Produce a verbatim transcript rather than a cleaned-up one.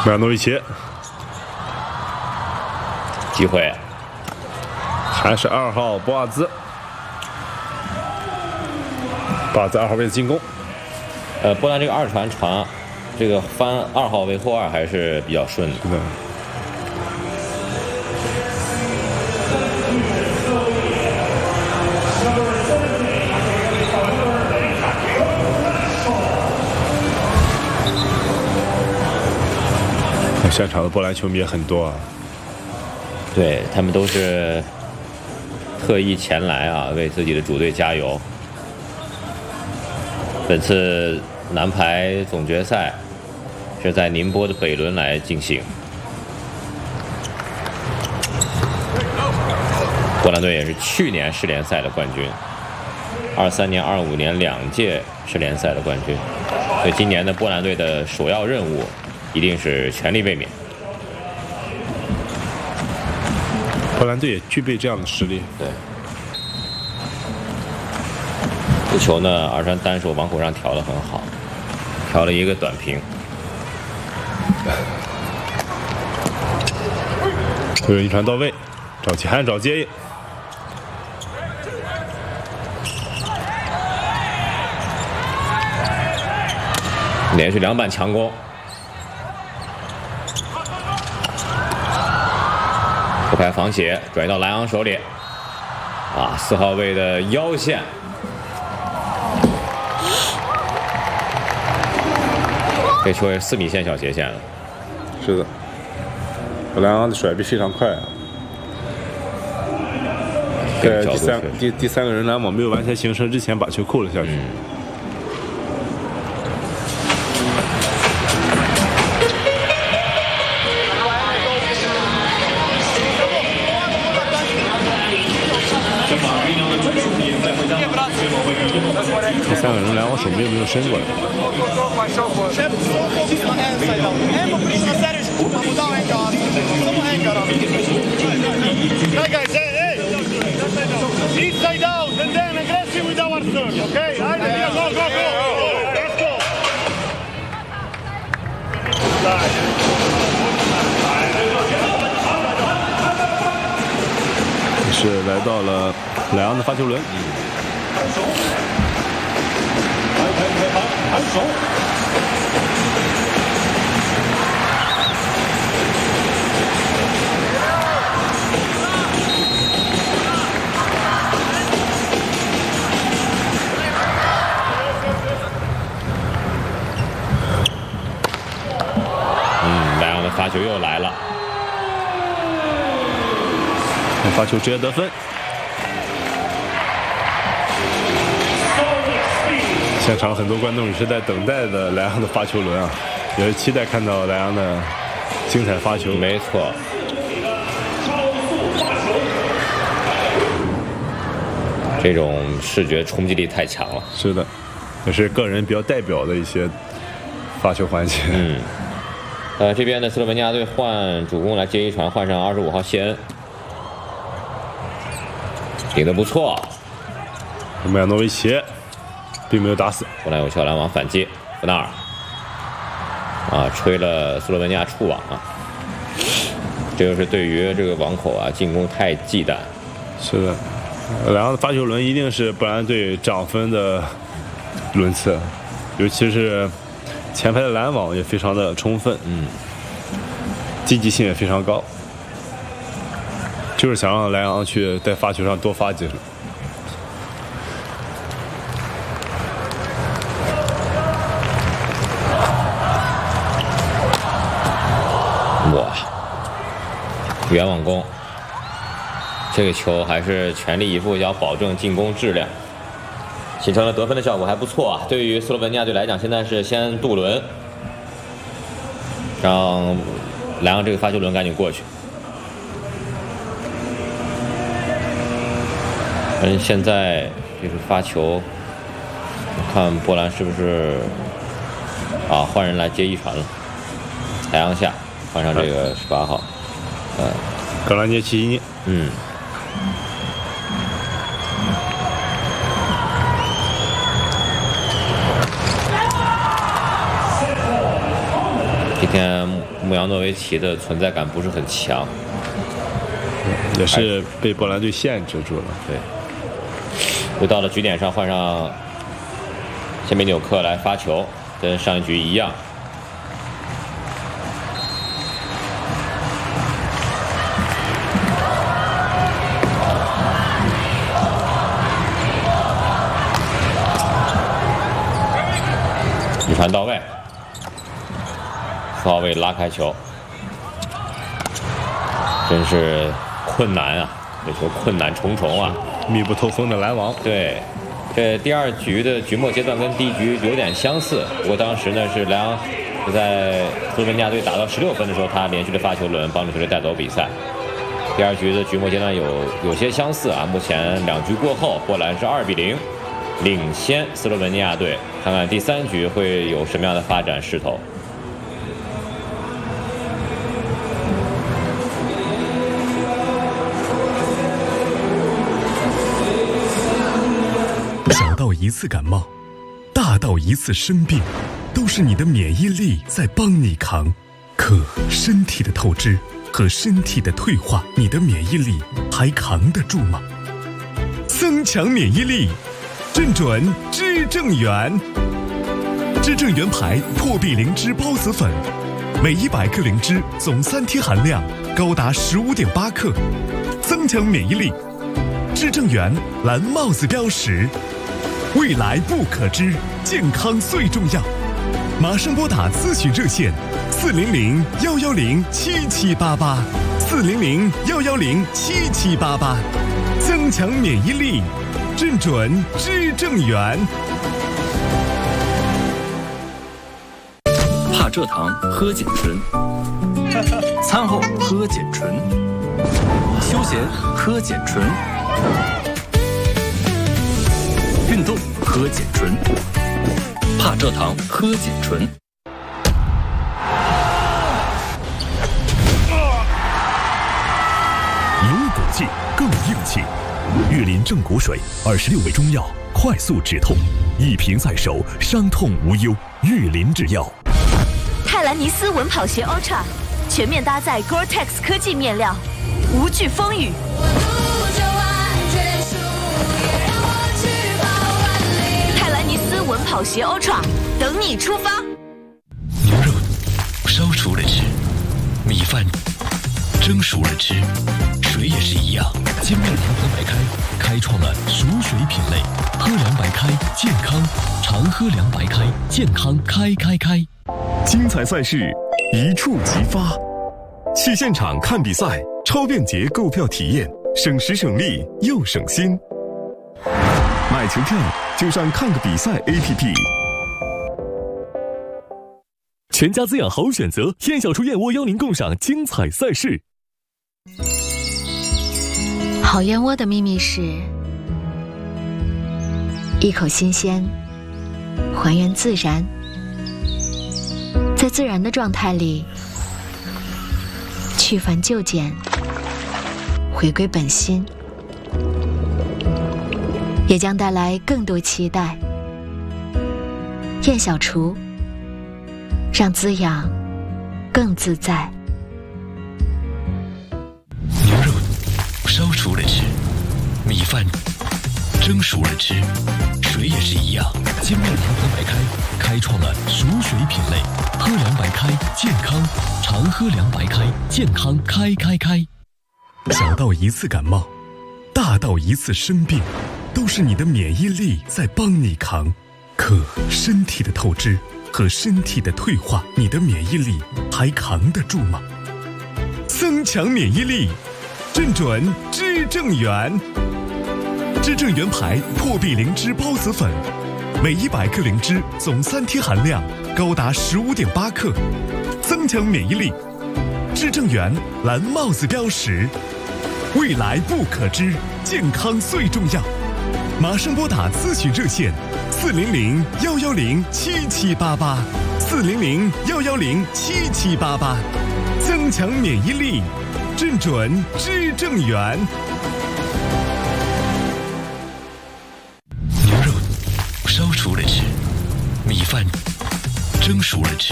梅亚诺维奇， 机会， 还是二号博瓦兹，博瓦兹二号位的进攻。 呃，波兰这个二传传，这个翻二号位后二还是比较顺的。 是的。现场的波兰球迷也很多啊， 对他们都是特意前来啊，为自己的主队加油。本次男排总决赛是在宁波的北仑来进行，波兰队也是去年世联赛的冠军，二三年、二五年两届世联赛的冠军，所以今年的波兰队的首要任务一定是全力卫冕。 波兰队也具备这样的实力。 对，这球呢，二传单手往口上调得很好，调了一个短平。 队友一传到位，赵启涵找接应。 连续两板强攻，后排防斜转移到莱昂手里，啊，四号位的腰线，这球也四米线小斜线了。 是的，莱昂的甩臂非常快啊。在第三第第三个人拦网没有完全形成之前，把球扣了下去。嗯第三个人拦网手没有没有伸过来。是来到了莱昂的发球轮。还手。 嗯，莱昂的发球又来了， 发球直接得分。现场很多观众也是在等待的莱昂的发球轮啊，也是期待看到莱昂的精彩发球。 没错，这种视觉冲击力太强了。 是的，也是个人比较代表的一些发球环节。 嗯，呃，这边的斯洛文尼亚队换主攻来接一传，换上二十五号谢恩，顶得不错。 梅亚诺维奇。并没有打死， 波兰有效拦网反击，弗纳尔啊，吹了斯洛文尼亚触网啊，这就是对于这个网口啊进攻太忌惮。 是的，然后发球轮一定是波兰队涨分的轮次，尤其是前排的拦网也非常的充分， 嗯， 积极性也非常高，就是想让莱昂去在发球上多发几轮。 哇，远网攻，这个球还是全力以赴要保证进攻质量，形成了得分的效果还不错啊。对于斯洛文尼亚队来讲，现在是先渡轮，让莱昂这个发球轮赶紧过去。嗯，现在这个发球，我看波兰是不是啊换人来接一传了？莱昂下。换上这个十八号，呃， 格拉涅奇尼， 嗯， 今天穆扬诺维奇的存在感不是很强， 也是被波兰队限制住了。 对，又到了局点上，换上谢梅纽克来发球，跟上一局一样。一传到位，四号位拉开球，真是困难啊！这球困难重重啊， 密不透风的拦网。 对，这第二局的局末阶段跟第一局有点相似，不过当时呢是莱昂就在斯洛文尼亚队打到十六分的时候，他连续的发球轮帮助球队带走比赛。第二局的局末阶段有有些相似啊，目前两局过后，波兰是二比零领先斯洛文尼亚队，看看第三局会有什么样的发展势头。 小到一次感冒，大到一次生病，都是你的免疫力在帮你扛。可身体的透支和身体的退化，你的免疫力还扛得住吗？增强免疫力，正准知正元。知正元牌破壁灵芝孢子粉，每一百克灵芝总三贴含量高达十五点八克，增强免疫力。知正元蓝帽子标识，未来不可知，健康最重要。马上拨打咨询热线四零零幺幺零七七八八，四零零幺幺零七七八八，增强免疫力，正准知正元。 怕蔗糖喝碱醇，餐后喝碱醇，休闲喝碱醇，运动喝碱醇，怕蔗糖喝碱醇。 有骨气更硬气，玉林正骨水二十六味中药，快速止痛，一瓶在手，伤痛无忧。玉林制药。 泰兰尼斯稳跑鞋 Ultra 全面搭载 Gore-Tex 科技面料，无惧风雨。泰兰尼斯稳跑鞋 Ultra 等你出发。 牛肉烧熟了吃，米饭蒸熟了吃，水也是一样。金麦堂和白开开创了熟水品类，喝凉白开，健康常喝凉白开，健康开开开。精彩赛事一触即发，去现场看比赛，超便捷购票体验，省时省力又省心。买球票就上看个比赛 A P P。全家滋养好选择，燕小厨燕窝邀您共赏精彩赛事。 好燕窝的秘密是一口新鲜，还原自然，在自然的状态里去繁就简，回归本心，也将带来更多期待。燕小厨，让滋养更自在。 牛肉烧熟了吃，米饭蒸熟了吃，水也是一样。金麦堂和白开开创了熟水品类，喝凉白开，健康常喝凉白开，健康开开开。小到一次感冒，大到一次生病，都是你的免疫力在帮你扛。可身体的透支和身体的退化，你的免疫力还扛得住吗？增强免疫力，正准知正元。知正元牌破壁灵芝孢子粉，每一百克灵芝总三贴含量高达十五点八克，增强免疫力。知正元蓝帽子标识，未来不可知，健康最重要。马上拨打咨询热线四零零幺幺零七七八八，四零零幺幺零七七八八，增强免疫力，正准知正元。牛肉烧熟了吃，米饭蒸熟了吃，